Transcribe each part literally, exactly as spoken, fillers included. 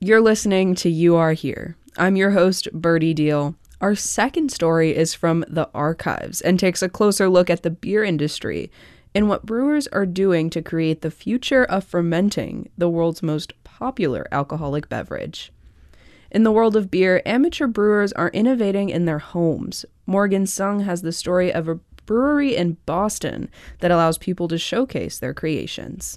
You're listening to You Are Here. I'm your host, Birdie Deal. Our second story is from the archives and takes a closer look at the beer industry and what brewers are doing to create the future of fermenting, the world's most popular alcoholic beverage. In the world of beer, amateur brewers are innovating in their homes. Morgan Sung has the story of a brewery in Boston that allows people to showcase their creations.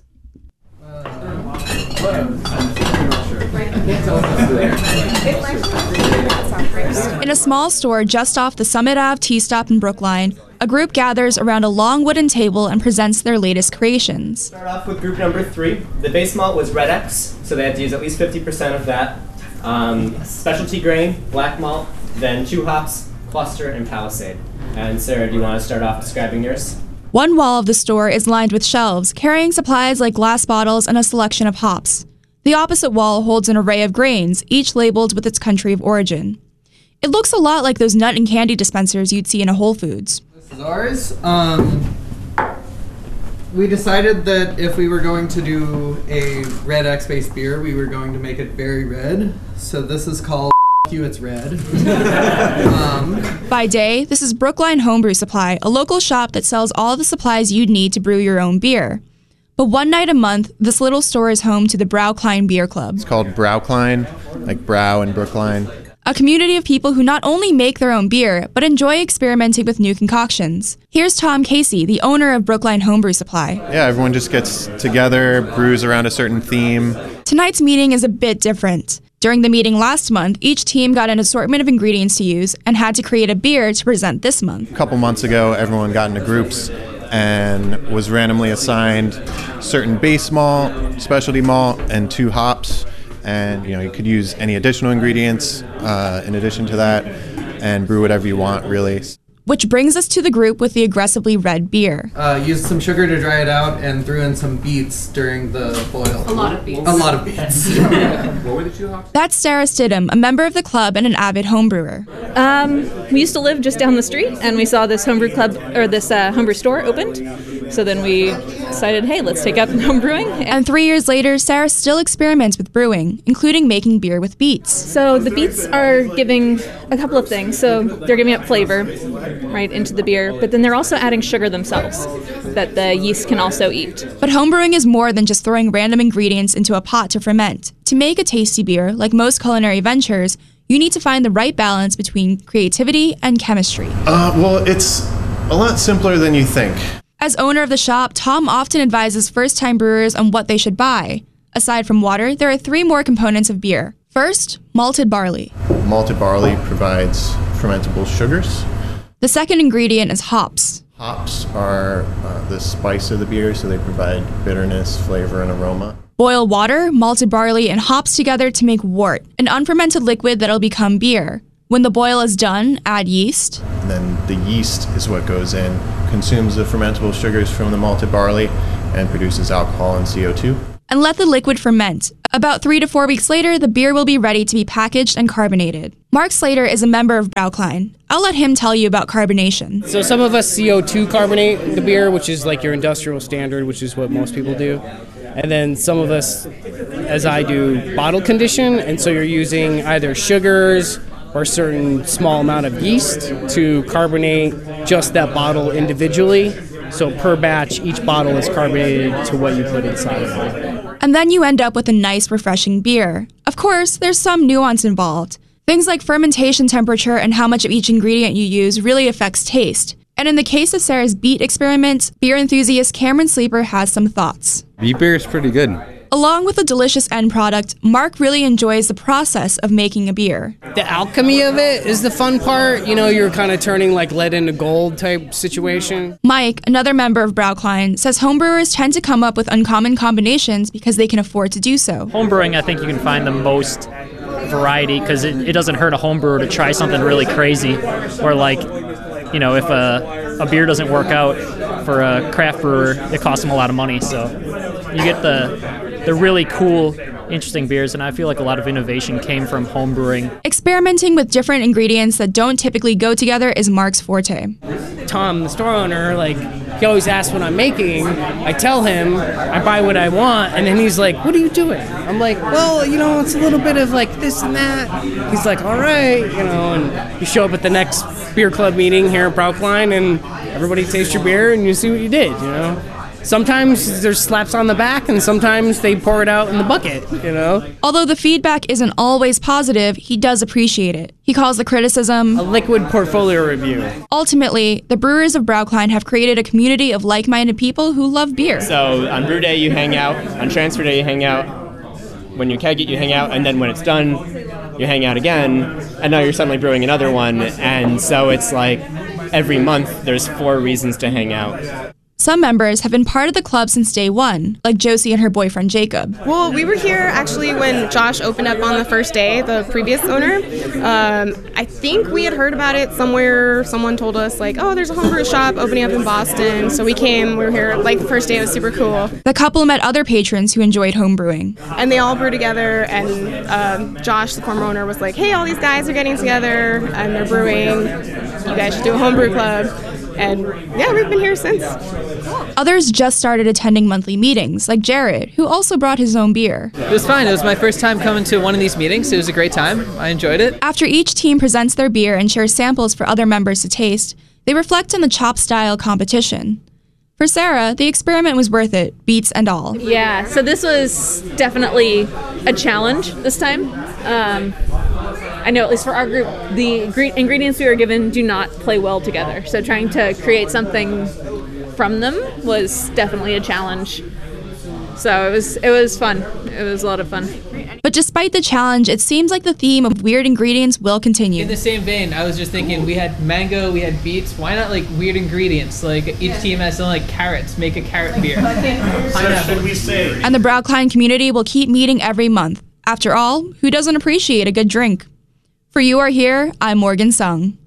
In a small store just off the Summit Ave T-stop in Brookline, a group gathers around a long wooden table and presents their latest creations. Start off with group number three. The base malt was Red X, so they had to use at least fifty percent of that. Um, specialty grain, black malt, then two hops, Cluster, and Palisade. And Sarah, do you want to start off describing yours? One wall of the store is lined with shelves, carrying supplies like glass bottles and a selection of hops. The opposite wall holds an array of grains, each labeled with its country of origin. It looks a lot like those nut and candy dispensers you'd see in a Whole Foods. This is ours. Um, we decided that if we were going to do a Red X-based beer, we were going to make it very red. So this is called You, It's Red. um, By day, this is Brookline Homebrew Supply, a local shop that sells all the supplies you'd need to brew your own beer. But one night a month, this little store is home to the Braucline Beer Club. It's called Braucline, like Brow and Brookline. A community of people who not only make their own beer, but enjoy experimenting with new concoctions. Here's Tom Casey, the owner of Brookline Homebrew Supply. Yeah, everyone just gets together, brews around a certain theme. Tonight's meeting is a bit different. During the meeting last month, each team got an assortment of ingredients to use and had to create a beer to present this month. A couple months ago, everyone got into groups and was randomly assigned certain base malt, specialty malt, and two hops. And you know, you could use any additional ingredients uh, in addition to that and brew whatever you want, really. Which brings us to the group with the aggressively red beer. Uh, used some sugar to dry it out and threw in some beets during the boil. A lot of beets. A lot of beets. What were the two hops? That's Sarah Stidham, a member of the club and an avid homebrewer. Um, we used to live just down the street, and we saw this homebrew club, or this uh, homebrew store opened. So then we decided, hey, let's take up homebrewing. And three years later, Sarah still experiments with brewing, including making beer with beets. So the beets are giving a couple of things. So they're giving up flavor, right, into the beer, but then they're also adding sugar themselves that the yeast can also eat. But homebrewing is more than just throwing random ingredients into a pot to ferment. To make a tasty beer, like most culinary ventures, you need to find the right balance between creativity and chemistry. Uh, well, it's a lot simpler than you think. As owner of the shop, Tom often advises first-time brewers on what they should buy. Aside from water, there are three more components of beer. First, malted barley. Malted barley provides fermentable sugars. The second ingredient is hops. Hops are uh, the spice of the beer, so they provide bitterness, flavor, and aroma. Boil water, malted barley, and hops together to make wort, an unfermented liquid that'll become beer. When the boil is done, add yeast. And then the yeast is what goes in, consumes the fermentable sugars from the malted barley, and produces alcohol and C O two. And let the liquid ferment. About three to four weeks later, the beer will be ready to be packaged and carbonated. Mark Slater is a member of Braucline. I'll let him tell you about carbonation. So some of us C O two carbonate the beer, which is like your industrial standard, which is what most people do. And then some of us, as I do, bottle condition, and so you're using either sugars or a certain small amount of yeast to carbonate just that bottle individually. So per batch, each bottle is carbonated to what you put inside of it. And then you end up with a nice, refreshing beer. Of course, there's some nuance involved. Things like fermentation temperature and how much of each ingredient you use really affects taste. And in the case of Sarah's beet experiment, beer enthusiast Cameron Sleeper has some thoughts. Beet beer is pretty good. Along with the delicious end product, Mark really enjoys the process of making a beer. The alchemy of it is the fun part. You know, you're kind of turning like lead into gold type situation. Mike, another member of Braucline, says homebrewers tend to come up with uncommon combinations because they can afford to do so. Homebrewing, I think you can find the most variety because it, it doesn't hurt a homebrewer to try something really crazy. Or like, you know, if a, a beer doesn't work out for a craft brewer, it costs them a lot of money. So you get the... They're really cool, interesting beers, and I feel like a lot of innovation came from home brewing. Experimenting with different ingredients that don't typically go together is Mark's forte. Tom, the store owner, like he always asks what I'm making. I tell him, I buy what I want, and then he's like, what are you doing? I'm like, well, you know, it's a little bit of like this and that. He's like, all right, you know, and you show up at the next beer club meeting here in Brookline, and everybody tastes your beer, and you see what you did, you know? Sometimes there's slaps on the back, and sometimes they pour it out in the bucket, you know? Although the feedback isn't always positive, he does appreciate it. He calls the criticism a liquid portfolio review. Ultimately, the brewers of Brookline have created a community of like-minded people who love beer. So on brew day, you hang out. On transfer day, you hang out. When you keg it, you hang out. And then when it's done, you hang out again. And now you're suddenly brewing another one. And so it's like every month, there's four reasons to hang out. Some members have been part of the club since day one, like Josie and her boyfriend Jacob. Well, we were here actually when Josh opened up on the first day, the previous owner. Um, I think we had heard about it somewhere. Someone told us, like, oh, there's a homebrew shop opening up in Boston. So we came, we were here, like, the first day. It was super cool. The couple met other patrons who enjoyed homebrewing. And they all brew together, and um, Josh, the former owner, was like, hey, all these guys are getting together, and they're brewing. You guys should do a homebrew club. And yeah, we've been here since. Others just started attending monthly meetings, like Jared, who also brought his own beer. It was fine. It was my first time coming to one of these meetings. It was a great time. I enjoyed it. After each team presents their beer and shares samples for other members to taste, they reflect on the chop style competition. For Sarah, the experiment was worth it, beets and all. Yeah, so this was definitely a challenge this time. Um, I know, at least for our group, the ingredients we were given do not play well together. So trying to create something from them was definitely a challenge. So it was it was fun. It was a lot of fun. But despite the challenge, it seems like the theme of weird ingredients will continue. In the same vein, I was just thinking, we had mango, we had beets. Why not like weird ingredients? Like each yeah. team has something like carrots. Make a carrot beer. So should we say? And the Brookline community will keep meeting every month. After all, who doesn't appreciate a good drink? For You Are Here, I'm Morgan Sung.